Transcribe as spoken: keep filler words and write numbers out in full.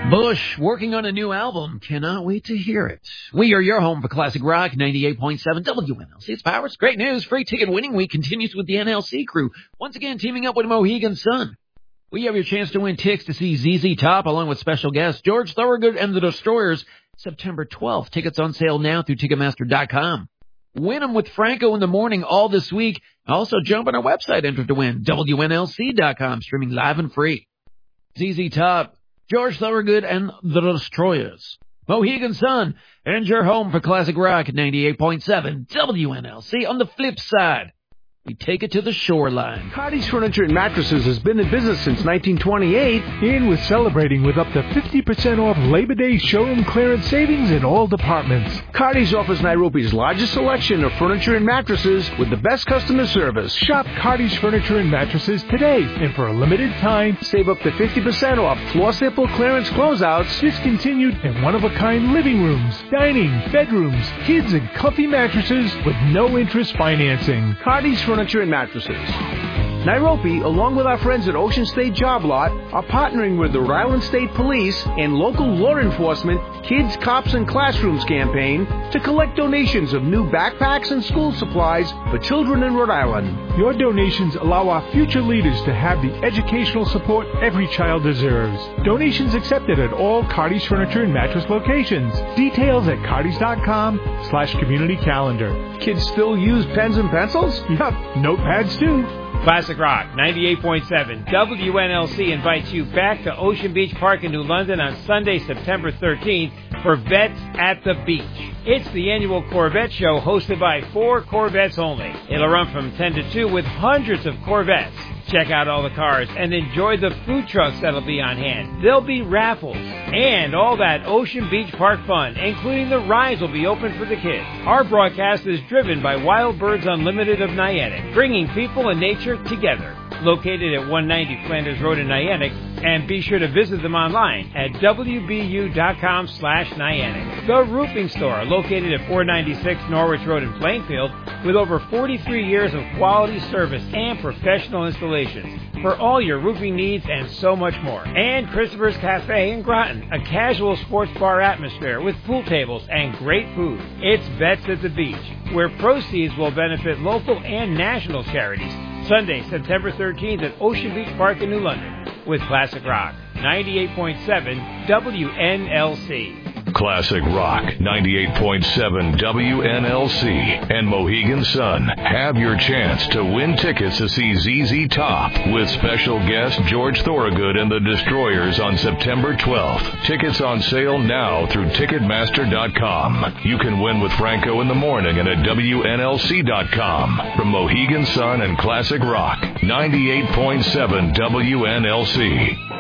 Bush working on a new album. Cannot wait to hear it. We are your home for Classic Rock, ninety-eight point seven W N L C. It's Powers. Great news. Free ticket winning week continues with the N L C crew. Once again, teaming up with Mohegan Sun. We have your chance to win tickets to see Z Z Top along with special guests George Thorogood and the Destroyers September twelfth. Tickets on sale now through Ticketmaster dot com. Win them with Franco in the morning all this week. Also jump on our website, enter to win, W N L C dot com, streaming live and free. Z Z Top, George Thorogood and the Destroyers. Mohegan Sun, and your home for Classic Rock, ninety-eight point seven W N L C. On the flip side, we take it to the shoreline. Cardi's Furniture and Mattresses has been in business since nineteen twenty-eight. And we're celebrating with up to fifty percent off Labor Day showroom clearance savings in all departments. Cardi's offers Nairobi's largest selection of furniture and mattresses with the best customer service. Shop Cardi's Furniture and Mattresses today, and for a limited time, save up to fifty percent off floor sample clearance closeouts, discontinued and one-of-a-kind living rooms, dining, bedrooms, kids and comfy mattresses with no interest financing. Cardi's Furniture and Mattresses. Nairobi, along with our friends at Ocean State Job Lot, are partnering with the Rhode Island State Police and local law enforcement Kids, Cops, and Classrooms campaign to collect donations of new backpacks and school supplies for children in Rhode Island. Your donations allow our future leaders to have the educational support every child deserves. Donations accepted at all Cardi's Furniture and Mattress locations. Details at Cardis dot com slash community calendar. Kids still use pens and pencils? Yup, notepads too. Classic Rock, ninety-eight point seven W N L C invites you back to Ocean Beach Park in New London on Sunday, September thirteenth for Vets at the Beach. It's the annual Corvette show hosted by four Corvettes only. It'll run from ten to two with hundreds of Corvettes. Check out all the cars and enjoy the food trucks that'll be on hand. There'll be raffles and all that Ocean Beach Park fun, including the rides will be open for the kids. Our broadcast is driven by Wild Birds Unlimited of Niantic, bringing people and nature together. Located at one ninety Flanders Road in Niantic, and be sure to visit them online at W B U dot com slash Niantic. The Roofing Store, located at four ninety-six Norwich Road in Plainfield, with over forty-three years of quality service and professional installations for all your roofing needs and so much more. And Christopher's Cafe in Groton, a casual sports bar atmosphere with pool tables and great food. It's Vets at the Beach, where proceeds will benefit local and national charities. Sunday, September thirteenth at Ocean Beach Park in New London with Classic Rock, ninety-eight point seven W N L C. Classic Rock, ninety-eight point seven W N L C and Mohegan Sun have your chance to win tickets to see Z Z Top with special guest George Thorogood and the Destroyers on September twelfth. Tickets on sale now through Ticketmaster dot com. You can win with Franco in the morning and at W N L C dot com. From Mohegan Sun and Classic Rock, ninety-eight point seven W N L C.